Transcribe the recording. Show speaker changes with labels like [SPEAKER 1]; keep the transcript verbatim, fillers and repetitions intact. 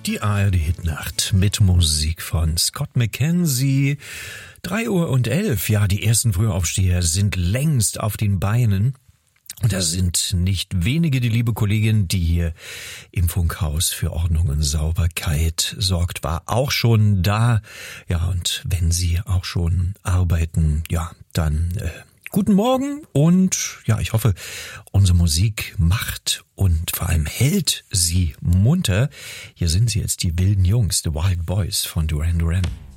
[SPEAKER 1] Die A R D-Hitnacht mit Musik von Scott McKenzie. Drei Uhr und elf, ja, die ersten Frühaufsteher sind längst auf den Beinen. Und das sind nicht wenige, die liebe Kollegin, die hier im Funkhaus für Ordnung und Sauberkeit sorgt, war auch schon da. Ja, und wenn Sie auch schon arbeiten, ja, dann äh, guten Morgen und ja, ich hoffe, unsere Musik macht und vor allem hält Sie munter. Hier sind sie jetzt, die wilden Jungs, The Wild Boys von Duran Duran.